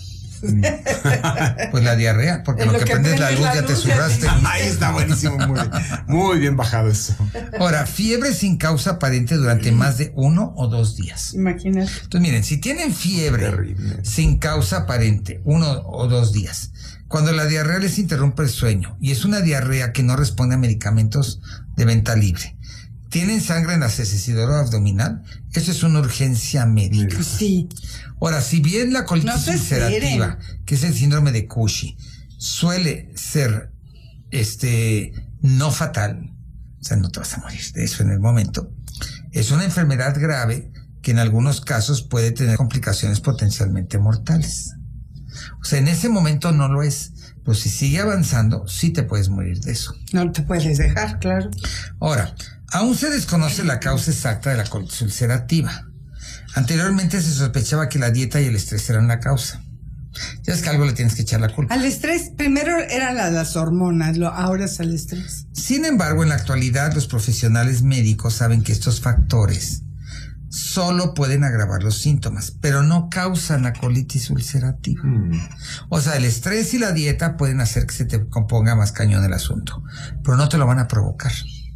Pues la diarrea, porque lo, lo que, que prendes la luz la ya luz te zurraste. Ahí está buenísimo, muy bien, muy bien bajado eso. Ahora, fiebre sin causa aparente durante más de uno o dos días. Imagínate. Entonces, miren, si tienen fiebre Terrible. sin causa aparente, uno o dos días, cuando la diarrea les interrumpe el sueño, y es una diarrea que no responde a medicamentos de venta libre, tienen sangre en las heces y dolor abdominal, eso es una urgencia médica. Sí. Ahora, si bien la colitis no ulcerativa, que es el síndrome de Cushing, suele ser este no fatal, o sea, no te vas a morir de eso en el momento, es una enfermedad grave que en algunos casos puede tener complicaciones potencialmente mortales. O sea, en ese momento no lo es, pero si sigue avanzando, sí te puedes morir de eso. No te puedes dejar, claro. Ahora, aún se desconoce la causa exacta de la colitis ulcerativa. Anteriormente se sospechaba que la dieta y el estrés eran la causa. Ya es que algo le tienes que echar la culpa. Al estrés, primero eran las, las hormonas, lo, ahora es el estrés. Sin embargo, en la actualidad los profesionales médicos saben que estos factores solo pueden agravar los síntomas, pero no causan la colitis ulcerativa. Mm. O sea, el estrés y la dieta pueden hacer que se te componga más cañón el asunto, pero no te lo van a provocar.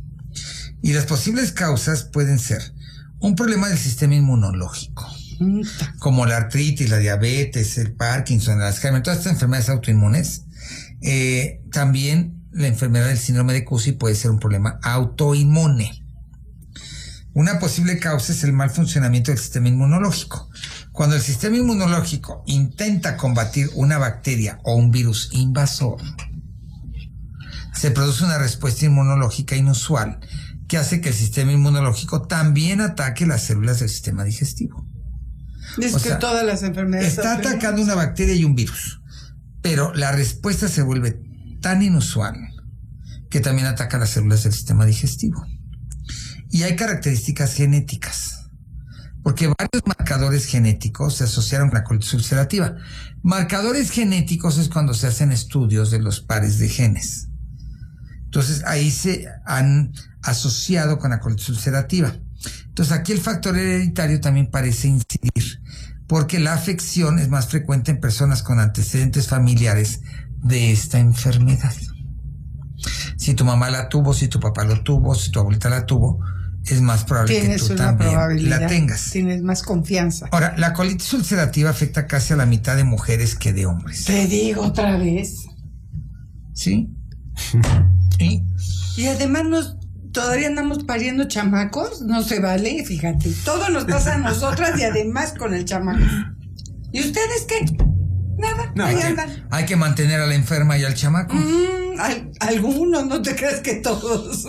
Y las posibles causas pueden ser un problema del sistema inmunológico, mm. como la artritis, la diabetes, el Parkinson, el Alzheimer, todas estas enfermedades autoinmunes. Eh, también la enfermedad del síndrome de Cushing puede ser un problema autoinmune. Una posible causa es el mal funcionamiento del sistema inmunológico. Cuando el sistema inmunológico intenta combatir una bacteria o un virus invasor, se produce una respuesta inmunológica inusual que hace que el sistema inmunológico también ataque las células del sistema digestivo. Es o que sea, todas las enfermedades está atacando una bacteria y un virus, pero la respuesta se vuelve tan inusual que también ataca las células del sistema digestivo. Y hay características genéticas, porque varios marcadores genéticos se asociaron con la colitis ulcerativa. Marcadores genéticos es cuando se hacen estudios de los pares de genes. Entonces ahí se han asociado con la colitis ulcerativa. Entonces aquí el factor hereditario también parece incidir, porque la afección es más frecuente en personas con antecedentes familiares de esta enfermedad. Si tu mamá la tuvo, si tu papá lo tuvo, si tu abuelita la tuvo, es más probable que tú también la tengas. Tienes más confianza. Ahora, la colitis ulcerativa afecta casi a la mitad de mujeres que de hombres. Te digo otra vez. ¿Sí? ¿Sí? Y además nos todavía andamos pariendo chamacos, no se vale, fíjate. Todo nos pasa a nosotras y además con el chamaco. ¿Y ustedes qué? Nada, No, ahí hay, andan. hay que mantener a la enferma y al chamaco. Mm, al, algunos, no te creas que todos.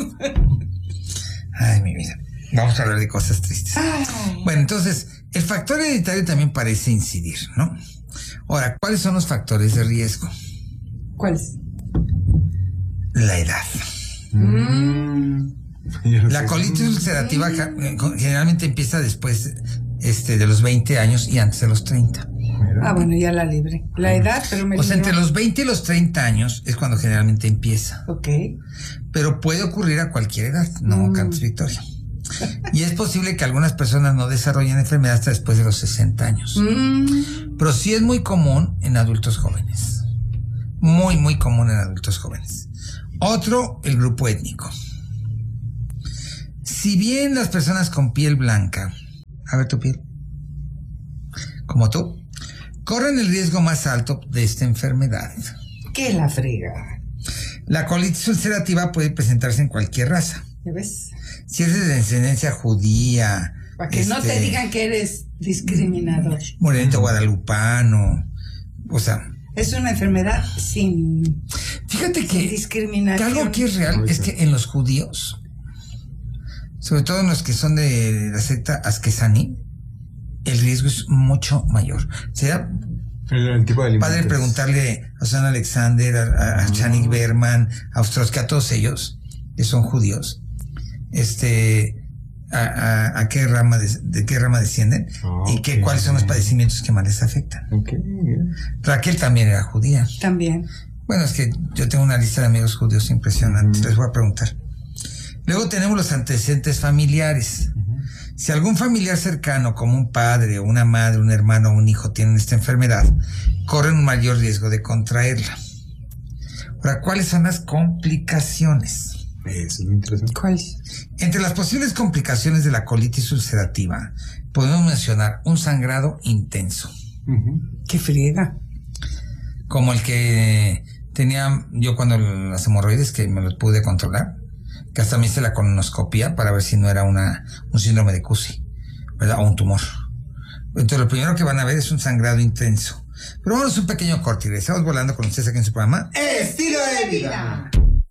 Ay, mi vida. Vamos a hablar de cosas tristes. Ay. Bueno, entonces, el factor hereditario también parece incidir, ¿no? Ahora, ¿cuáles son los factores de riesgo? ¿Cuáles? La edad. Mm. La colitis ulcerativa generalmente empieza después este, de los veinte años y antes de los treinta. Ah, bueno, ya la libre. La edad, pero me O sea, libró. entre los veinte y los treinta años es cuando generalmente empieza. Ok. Pero puede ocurrir a cualquier edad, no mm. cantes victoria. Y es posible que algunas personas no desarrollen enfermedad hasta después de los sesenta años. Mm. Pero sí es muy común en adultos jóvenes. Muy, muy común en adultos jóvenes. Otro, el grupo étnico. Si bien las personas con piel blanca, a ver tu piel, como tú, corren el riesgo más alto de esta enfermedad. ¿Qué la frega? La colitis ulcerativa puede presentarse en cualquier raza. ¿Ya ves? Si eres de descendencia judía, para que este, no te digan que eres discriminador. Morenito guadalupano, o sea, es una enfermedad sin, fíjate que, sin discriminación. Que algo que es real es que en los judíos, sobre todo en los que son de la secta Ashkenazi, el riesgo es mucho mayor. Sería el tipo de padre preguntarle a Susan Alexander, a, a Chanik Berman, a Ostrowski, a todos ellos que son judíos, este, a, a, a qué rama de, de qué rama descienden okay. y que cuáles son los padecimientos que más les afectan. Okay, yeah. Raquel también era judía. También. Bueno, es que yo tengo una lista de amigos judíos impresionante. Mm. Les voy a preguntar. Luego tenemos los antecedentes familiares. Uh-huh. Si algún familiar cercano, como un padre o una madre, un hermano o un hijo, tienen esta enfermedad, corren un mayor riesgo de contraerla. Ahora, ¿cuáles son las complicaciones? Eso es muy interesante. ¿Cuáles? Entre las posibles complicaciones de la colitis ulcerativa, podemos mencionar un sangrado intenso. Uh-huh. ¡Qué friega! Como el que tenía yo cuando las hemorroides, que me los pude controlar, que hasta me hice la colonoscopia para ver si no era una un síndrome de Cushing, ¿verdad? O un tumor. Entonces lo primero que van a ver es un sangrado intenso. Pero vamos a un pequeño corte y regresamos volando con ustedes aquí en su programa Estilo de Vida.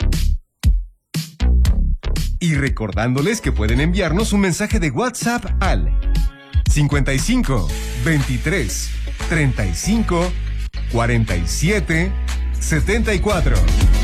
Y recordándoles que pueden enviarnos un mensaje de WhatsApp al cincuenta y cinco, veintitrés, treinta y cinco, cuarenta y siete, setenta y cuatro.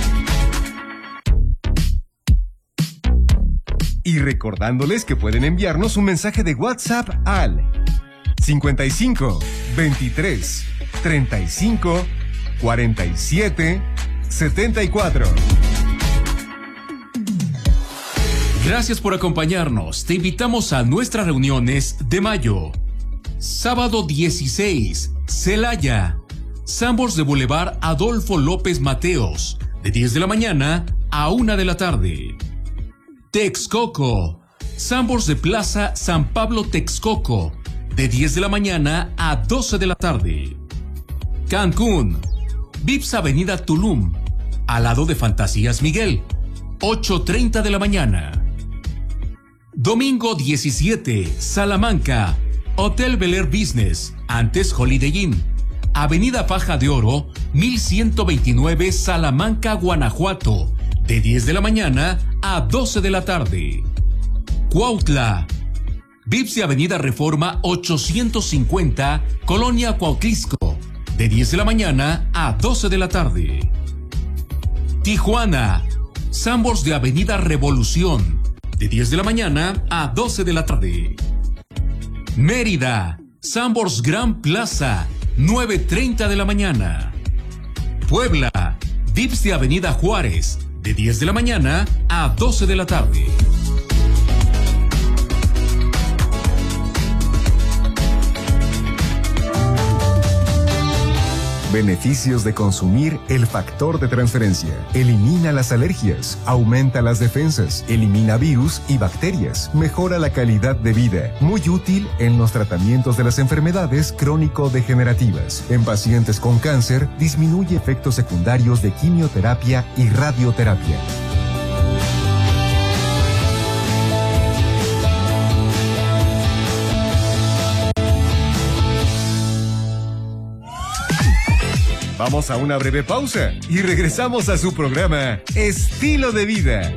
Y recordándoles que pueden enviarnos un mensaje de WhatsApp al cincuenta y cinco, veintitrés, treinta y cinco, cuarenta y siete, setenta y cuatro. Gracias por acompañarnos. Te invitamos a nuestras reuniones de mayo. Sábado dieciséis, Celaya. Sambors de Boulevard Adolfo López Mateos, de diez de la mañana a una de la tarde. Texcoco. Sambors de Plaza San Pablo Texcoco, de diez de la mañana a doce de la tarde. Cancún. Vips Avenida Tulum, al lado de Fantasías Miguel, ocho treinta de la mañana. Domingo diecisiete, Salamanca. Hotel Bel Air Business, antes Holiday Inn, Avenida Faja de Oro, mil ciento veintinueve, Salamanca, Guanajuato, de diez de la mañana a doce de la tarde. Cuautla. Vips y Avenida Reforma ochocientos cincuenta, Colonia Cuautlisco, de diez de la mañana a doce de la tarde. Tijuana. Sambors de Avenida Revolución, de diez de la mañana a doce de la tarde. Mérida. Sambors Gran Plaza, nueve treinta de la mañana. Puebla. Vips de Avenida Juárez, de diez de la mañana a doce de la tarde. Beneficios de consumir el factor de transferencia. Elimina las alergias, aumenta las defensas, elimina virus y bacterias, mejora la calidad de vida. Muy útil en los tratamientos de las enfermedades crónico-degenerativas. En pacientes con cáncer, disminuye efectos secundarios de quimioterapia y radioterapia. Vamos a una breve pausa y regresamos a su programa Estilo de Vida.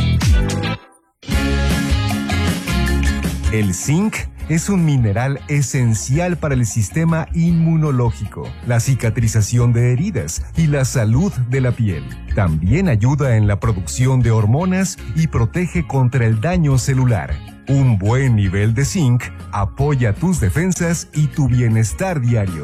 El zinc es un mineral esencial para el sistema inmunológico, la cicatrización de heridas y la salud de la piel. También ayuda en la producción de hormonas y protege contra el daño celular. Un buen nivel de zinc apoya tus defensas y tu bienestar diario.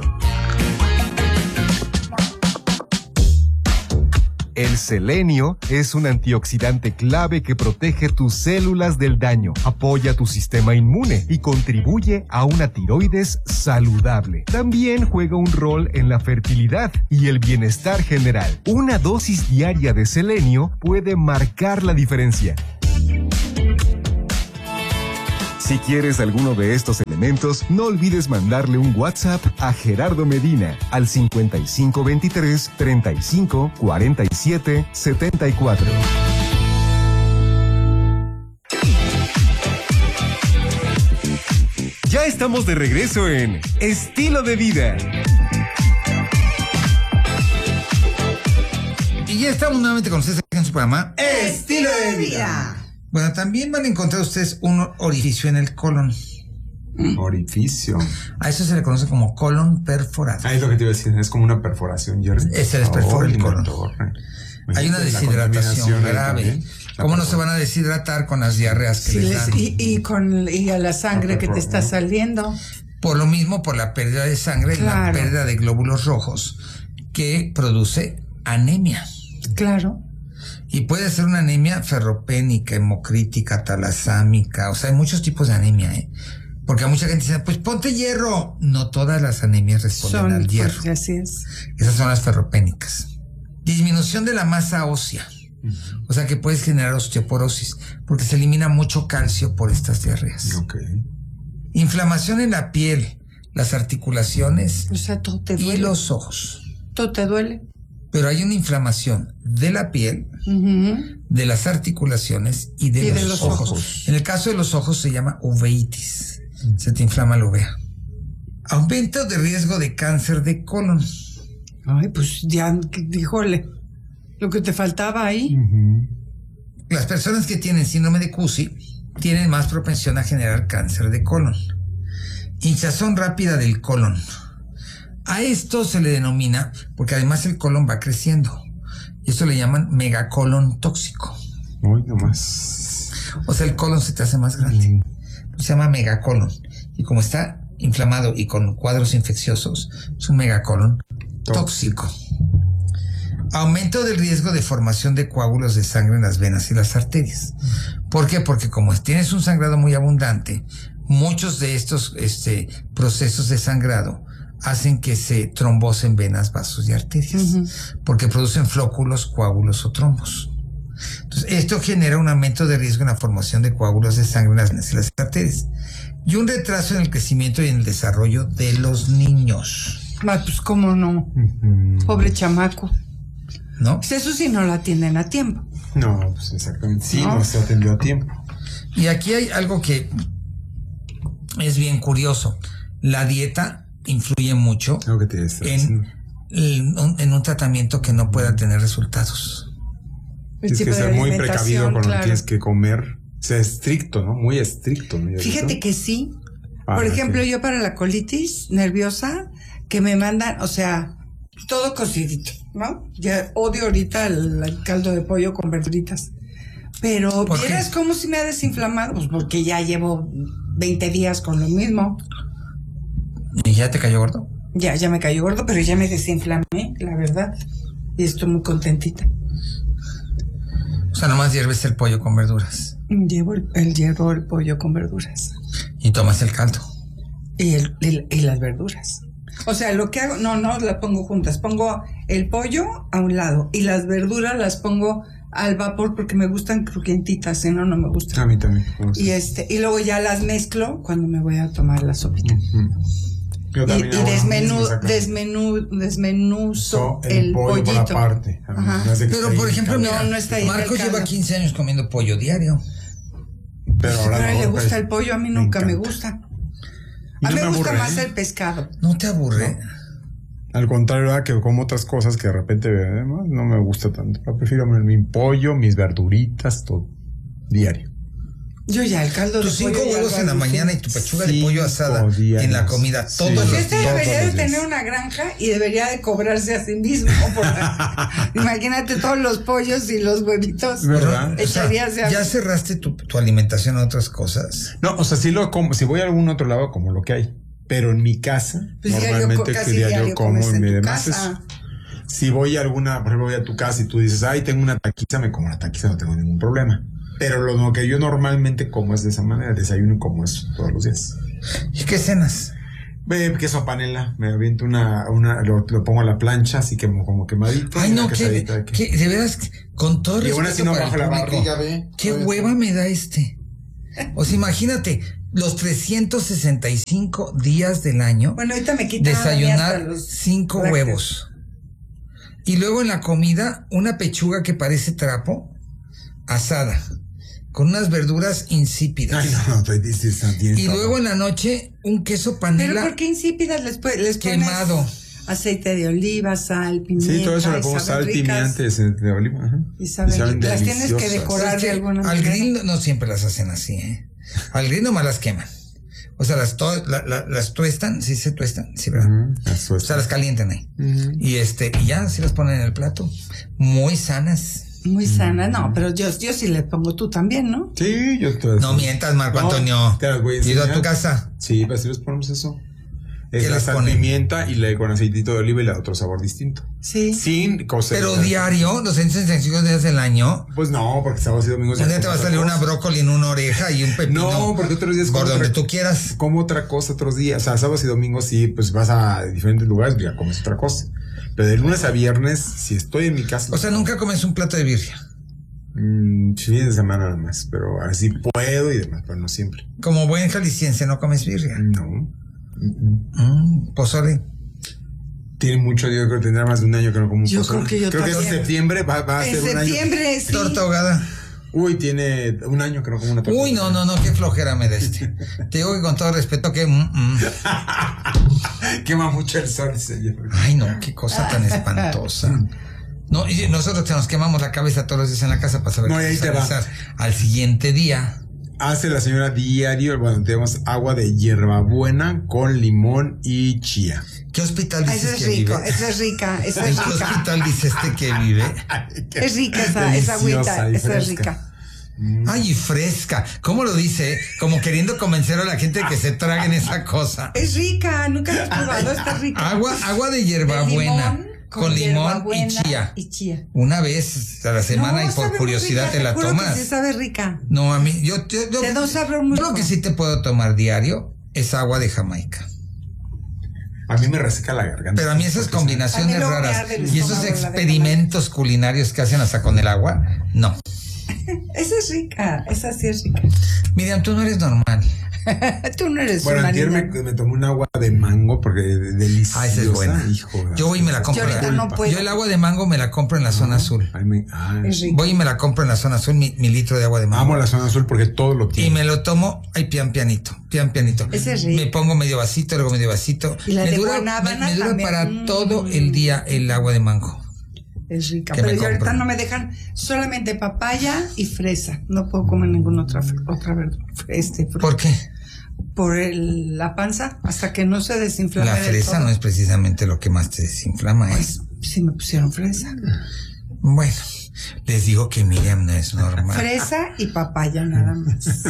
El selenio es un antioxidante clave que protege tus células del daño, apoya tu sistema inmune y contribuye a una tiroides saludable. También juega un rol en la fertilidad y el bienestar general. Una dosis diaria de selenio puede marcar la diferencia. Si quieres alguno de estos elementos, no olvides mandarle un WhatsApp a Gerardo Medina al cincuenta y cinco veintitrés, treinta y cinco, cuarenta y siete, setenta y cuatro. Ya estamos de regreso en Estilo de Vida. Y ya estamos nuevamente con ustedes aquí en su programa Estilo de Vida. Bueno, también van a encontrar ustedes un orificio en el colon. Orificio. A eso se le conoce como colon perforado. Ah, es lo que te iba a decir, es como una perforación, Jerry. Se les perfora el colon. Hay una deshidratación grave. ¿Cómo no se van a deshidratar con las diarreas que sí, les dan? Y, y con y a la sangre que te está saliendo. Por lo mismo, por la pérdida de sangre, claro. La pérdida de glóbulos rojos que produce anemia. Claro. Y puede ser una anemia ferropénica, hemocrítica, talasámica. O sea, hay muchos tipos de anemia, ¿eh? Porque a mucha gente dice, pues ponte hierro. No todas las anemias responden son, al hierro. Pues, así es. Esas son las ferropénicas. Disminución de la masa ósea. Uh-huh. O sea que puedes generar osteoporosis porque se elimina mucho calcio por estas diarreas. Okay. Inflamación en la piel, las articulaciones, o sea, todo te duele. Y los ojos. Todo te duele. Pero hay una inflamación de la piel, uh-huh. de las articulaciones y de, y los, de los ojos. ojos. En el caso de los ojos se llama uveitis. Uh-huh. Se te inflama la uvea. Aumento de riesgo de cáncer de colon. Ay, pues ya, híjole, lo que te faltaba ahí. Uh-huh. Las personas que tienen síndrome de Cushing tienen más propensión a generar cáncer de colon. Hinchazón rápida del colon. A esto se le denomina, porque además el colon va creciendo, y eso le llaman megacolon tóxico. Uy, nomás. O sea, el colon se te hace más grande. Se llama megacolon. Y como está inflamado y con cuadros infecciosos, es un megacolon tóxico. tóxico. Aumento del riesgo de formación de coágulos de sangre en las venas y las arterias. ¿Por qué? Porque como tienes un sangrado muy abundante, muchos de estos este, procesos de sangrado hacen que se trombosen venas, vasos y arterias, uh-huh. porque producen flóculos, coágulos o trombos. Entonces, esto genera un aumento de riesgo en la formación de coágulos de sangre en las venas y las arterias. Y un retraso en el crecimiento y en el desarrollo de los niños. Ah, pues cómo no. Uh-huh. Pobre chamaco. ¿No? Pues eso sí no lo atienden a tiempo. No, pues exactamente. Sí, no, no se atendió a tiempo. Y aquí hay algo que es bien curioso. La dieta influye mucho que te en, en, en un tratamiento que no pueda tener resultados. Tienes que ser muy precavido con claro. lo que tienes que comer. Sea estricto, ¿no? Muy estricto. ¿no? Fíjate que sí. Ah, Por ejemplo, okay. yo para la colitis nerviosa, que me mandan, o sea, todo cocidito, ¿no? Ya odio ahorita el, el caldo de pollo con verduritas. Pero ¿vieras cómo si me ha desinflamado? Pues porque ya llevo veinte días con lo mismo. ¿Y ya te cayó gordo? Ya, ya me cayó gordo, pero ya me desinflamé, la verdad. Y estoy muy contentita. O sea, nomás hierves el pollo con verduras. Llevo el, el, llevo el pollo con verduras. Y tomas el caldo. Y, el, y, y las verduras. O sea, lo que hago, no, no las pongo juntas. Pongo el pollo a un lado y las verduras las pongo al vapor porque me gustan crujientitas, si no, no me gustan. A mí también. Y este, y luego ya las mezclo cuando me voy a tomar la sopita. Uh-huh. Y, y desmenú, desmenú, desmenuzo so, el, el pollo pollito. Por aparte. Pero por ejemplo, no, no está ahí. Marcos lleva quince años comiendo pollo diario. Pero ahora no, le gusta el pollo, a mí nunca me, me gusta. A mí no me, me gusta aburre, más ¿eh? el pescado. ¿No te aburre? No. Al contrario, ¿verdad? Que como otras cosas que de repente eh, no me gusta tanto. Yo prefiero mi pollo, mis verduritas, todo diario. Yo ya el caldo Tus de cinco pollo huevos en la mañana y tu pechuga de pollo asada días. en la comida todos sí. Pues los este días. debería de tener una granja y debería de cobrarse a sí mismo. Por imagínate todos los pollos y los huevitos. ¿Verdad? O sea, ¿ya cerraste tu, tu alimentación a otras cosas? No, o sea, sí lo como. Si voy a algún otro lado, como lo que hay. Pero en mi casa, pues normalmente diario, que diario, yo como en mi tu demás casa. Es, si voy a alguna, por ejemplo, voy a tu casa y tú dices, ay, tengo una taquiza, me como una taquiza, no tengo ningún problema. Pero lo, lo que yo normalmente como es de esa manera, desayuno y como eso todos los días. ¿Y qué cenas? Eh, queso panela, me aviento una, una lo, lo pongo a la plancha, así que como, como quemadito. Ay, no, que, de, que, que de veras, con todo respeto. Y aún así no bajo la barriga, ve. Qué hueva me da este. O sea, imagínate, los trescientos sesenta y cinco días del año. Bueno, ahorita me quitan desayunar cinco lácteos. Huevos. Y luego en la comida, una pechuga que parece trapo, asada, con unas verduras insípidas. Ay, no, no, dices, no y luego en la noche, un queso panela. ¿Pero por qué insípidas? Les, les quemado. Pones aceite de oliva, sal, pimienta. Sí, todo eso le pongo sal, pimienta, aceite de oliva. Ajá. Y saben, y saben las tienes que decorar de alguna al manera. Al grill no siempre las hacen así, ¿eh? Al grill nomás las queman. O sea, las, to la, la, las tuestan, sí se tuestan, sí, ¿verdad? Uh-huh, las o sea, las calientan ahí. Uh-huh. Y este, y ya, sí las ponen en el plato. Muy sanas. Muy sana, no, pero yo, yo sí le pongo, tú también, ¿no? Sí, yo te No mientas, Marco no, Antonio. Te las voy a enseñar. ¿Ido a tu casa? Sí, pues sí les ponemos eso. Es la sal, pimienta y le con aceitito de oliva y le da otro sabor distinto. Sí. Sin cocer. Pero diario, los ciento sesenta y cinco días del año. Pues no, porque sábados y domingos. Un día te va a salir una brócoli en una oreja y un pepino. No, porque otros días. Por donde tú quieras. Como otra cosa otros días. O sea, sábados y domingos sí, pues vas a diferentes lugares y ya comes otra cosa. Pero de lunes a viernes, si estoy en mi casa. O sea, nunca comes un plato de birria. Mm, sí, de semana nada más, pero así puedo y demás, pero no siempre. Como buen jalisciense, ¿no comes birria? No. Mm, pozole. Tiene mucho, yo creo que tendrá más de un año que no como un yo pozole. Creo que yo creo también. que es septiembre, va, va a en ser un año. En septiembre, sí. Torta ahogada. Uy, tiene un año que no como una torta. Uy, no, no, no, qué flojera me da este. Te digo que con todo respeto que... Mm, mm. Quema mucho el sol, señor. Ay, no, qué cosa tan espantosa. No, y nosotros que nos quemamos la cabeza todos los días en la casa para saber no, qué ahí te va. Al siguiente día. Hace la señora diario, bueno, tenemos agua de hierbabuena con limón y chía. ¿Qué hospital dices eso es que rico, vive? Eso es rica, eso es rica. ¿En qué hospital dice este que vive? Es rica esa, esa agüita, esa es rica. Mm. Ay, y fresca. ¿Cómo lo dice? Como queriendo convencer a la gente de que se traguen esa cosa. Es rica, nunca la has probado, está rica. Agua, agua de hierbabuena. con, con limón y chía. y chía. Una vez a la semana no, y por curiosidad rica, te la tomas. Que sí sabe rica. No, a mí, yo, yo, yo te da un sabor muy yo lo que sí te puedo tomar diario es agua de Jamaica. A mí me reseca la garganta. Pero a mí esas combinaciones raras y esos experimentos culinarios que hacen hasta con el agua, no. Esa es rica, esa sí es rica. Miriam, tú no eres normal. Tú no eres bueno, ayer me, me tomé un agua de mango porque deliciosa. Ah, esa es buena. Hijo, yo voy y me la compro. Yo, no yo el agua de mango me la compro en la zona no, azul. Ay, me, ay. Voy y me la compro en la zona azul, mi, mi litro de agua de mango. Amo la zona azul porque todo lo tiene. Y me lo tomo, ay, pian pianito, pian pianito. Ese es rico. Me pongo medio vasito, luego medio vasito. Y la me de dura, me, me dura para mm. todo el día el agua de mango. Es rica, pero yo ahorita no me dejan solamente papaya y fresa. No puedo comer ninguna otra otra verdura. Este, ¿Por qué? Por el, la panza, hasta que no se desinflame. La fresa no es precisamente lo que más te desinflama, ¿eh? Pues sí me pusieron fresa. Bueno, les digo que Miriam no es normal. Fresa y papaya nada más.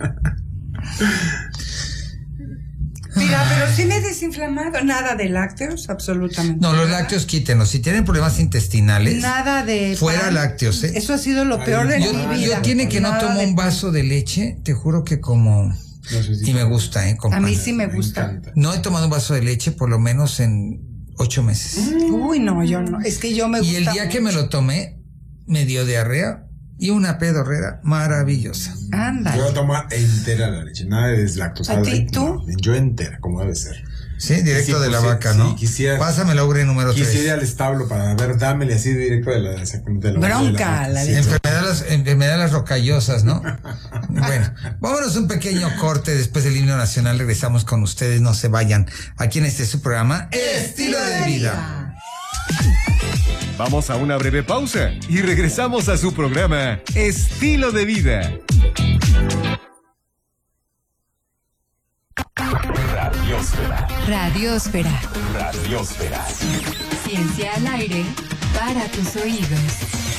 Mira, pero sí me he desinflamado. Nada de lácteos, absolutamente. No, los nada. lácteos quítenlos. Si tienen problemas intestinales, nada de fuera pan. lácteos, ¿eh? Eso ha sido lo peor de yo, mi vida. Yo tiene que nada no tomo un vaso de leche, te juro que como... No sé si y me gusta, ¿eh? A mí sí me gusta. Me no he tomado un vaso de leche por lo menos en ocho meses. Uy, no, yo no. Es que yo me gusta. Y el día mucho. que me lo tomé, me dio diarrea y una pedorrera maravillosa. Anda. Yo tomo entera la leche, nada de deslactosada. ¿A ti, tú? No, yo entera, como debe ser. Sí, directo sí, de la sí, vaca, sí, ¿no? Quisiera, Pásame la ubre número tres. Quisiera ir al establo para ver, dámele así directo de la, de la bronca. De la, la sí, enfermedades, enfermedades rocallosas, ¿no? Bueno, vámonos un pequeño corte. Después del himno nacional regresamos con ustedes. No se vayan. Aquí en este su programa, Estilo de Vida. Vamos a una breve pausa y regresamos a su programa, Estilo de Vida. Radiosfera. Radiosfera. Radiosfera. Ciencia al aire para tus oídos.